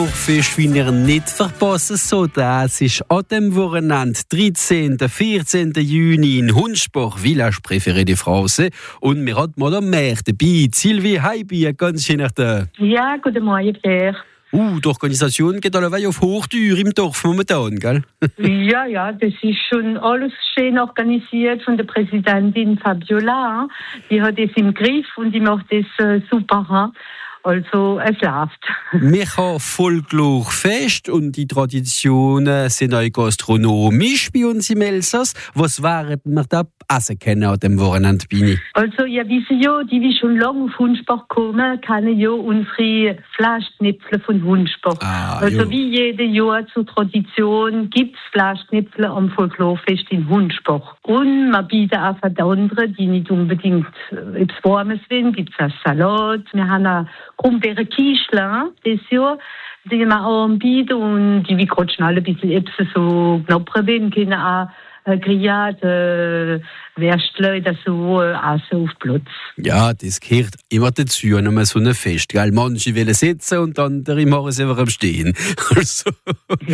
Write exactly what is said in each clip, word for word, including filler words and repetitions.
Fest, wie ihr nicht verpassen sollt. Es ist an dem Wochenende, dreizehnten vierzehnten Juni in Hunspach, Village Préféré de France. Und wir haben mal mehr dabei. Sylvie Heibi, ganz schön nach der. Ja, guten Morgen, Pierre. Uh, die Organisation geht alle auf Hochtür im Dorf momentan, gell? Ja, ja, das ist schon alles schön organisiert von der Präsidentin Fabiola. Die hat es im Griff und die macht das äh, super. Also, es läuft. Wir haben Folklorfest und die Traditionen sind auch gastronomisch bei uns im Elsass. Was wären wir da essen können an dem Wochenende, Bini? Also, ihr wisst ja, die wie schon lange auf Hunspach kommen, kennen ja unsere Fleischknäpfle von Hunspach. Ah, also, jo. Wie jedes Jahr zur Tradition gibt es Fleischknäpfle am Folklorfest in Hunspach. Und man bietet auch für die anderen, die nicht unbedingt etwas Warmes wollen, gibt es auch Salat. Wir haben auch Krummbeere Kischler, das Jahr, die wir auch anbieten und die wie gerade schnell ein bisschen etwas so knappere werden, können auch äh, Grillade, äh, Würstle, das so äh, essen auf Platz. Ja, das gehört immer dazu, nochmal so ein Fest, gell? Manche wollen sitzen und andere machen es einfach am Stehen. Also, ja.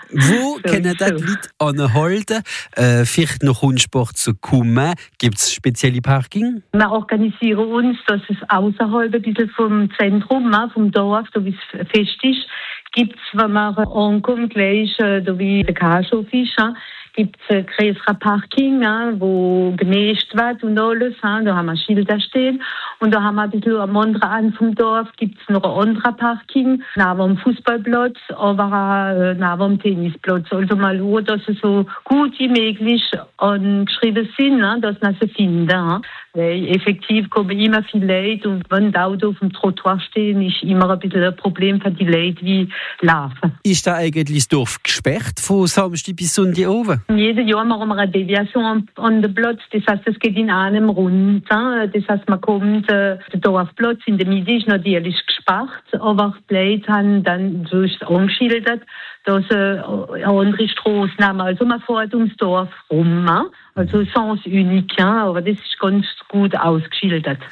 Wo so, können so. die Leute anhalten, äh, vielleicht nach Hunspach zu kommen? Gibt es spezielle Parking? Wir organisieren uns, dass es außerhalb ein bisschen vom Zentrum, vom Dorf, so wie es fest ist, gibt es, wenn man ankommt, gleich, äh, da wie der Kaschof ist, gibt es ein größeres Parking, wo gemäßt wird und alles. Da haben wir Schilder stehen. Und da haben wir ein bisschen am anderen Ende vom Dorf gibt es noch ein anderes Parking, neben dem Fußballplatz, aber auch neben dem Tennisplatz. Also mal schauen, dass sie so gut wie möglich angeschrieben sind, dass man sie finden. Weil effektiv kommen immer viele Leute und wenn die Autos auf dem Trottoir stehen, ist immer ein bisschen ein Problem für die Leute, wie laufen. Ist da eigentlich das Dorf gesperrt von Samstag bis Sonntag oben? Jedes Jahr machen wir eine Deviation an, an den Platz. Das heißt, es geht in einem Rund. Das heißt, man kommt, äh, der Dorfplatz in der Mitte ist natürlich gesperrt, aber die Leute haben dann so angeschildert, dass sie äh, eine andere Straße nehmen. Also man fährt ums Dorf rum. Also Sens unique, aber das ist ganz gut ausgeschildert.